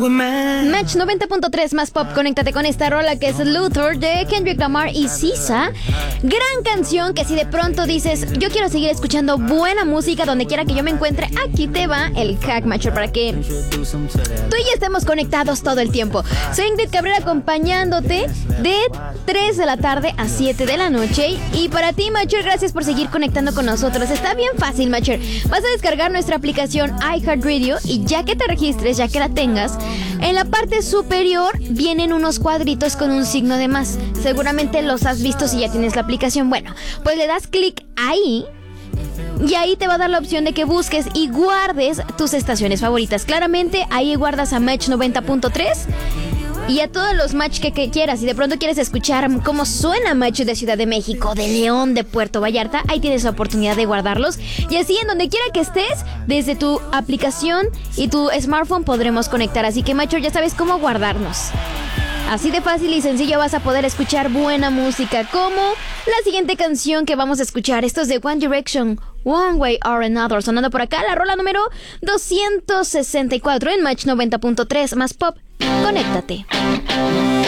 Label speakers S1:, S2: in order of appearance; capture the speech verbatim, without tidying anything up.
S1: Match noventa punto tres más pop, conéctate con esta rola que es Luther de Kendrick Lamar y Sisa. Gran canción que si de pronto dices, yo quiero seguir escuchando buena música donde quiera que yo me encuentre, aquí te va el hack, Matcher, para que tú y yo estemos conectados todo el tiempo. Soy Ingrid Cabrera acompañándote de tres de la tarde a siete de la noche. Y para ti, Matcher, gracias por seguir conectando con nosotros. Está bien fácil, Matcher. Vas a descargar nuestra aplicación iHeartRadio y ya que te registres, ya que la tengas, en la parte superior vienen unos cuadritos con un signo de más. Seguramente los has visto si ya tienes la aplicación. Bueno, pues le das clic ahí y ahí te va a dar la opción de que busques y guardes tus estaciones favoritas. Claramente ahí guardas a Match noventa punto tres y a todos los match que, que quieras. Si de pronto quieres escuchar cómo suena Match de Ciudad de México, de León, de Puerto Vallarta, ahí tienes la oportunidad de guardarlos. Y así en donde quiera que estés, desde tu aplicación y tu smartphone podremos conectar. Así que, Match, ya sabes cómo guardarnos. Así de fácil y sencillo vas a poder escuchar buena música, como la siguiente canción que vamos a escuchar. Esto es de One Direction, One Way or Another, sonando por acá, la rola número doscientos sesenta y cuatro en Match noventa punto tres más pop. Conéctate.